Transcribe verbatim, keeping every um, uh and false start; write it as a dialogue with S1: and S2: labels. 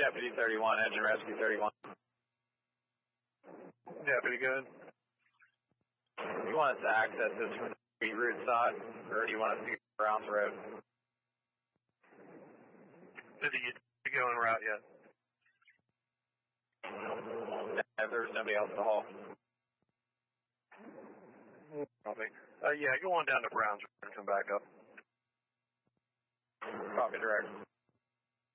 S1: Deputy thirty-one, engine rescue thirty-one.
S2: Deputy, good.
S1: Do you want us to access this from the route side, or do you want us to go Browns Road?
S2: Did you go en route yet?
S1: If there's nobody else to haul.
S2: Copy. Uh, yeah, go on down to Browns and come back up.
S1: Copy, direct.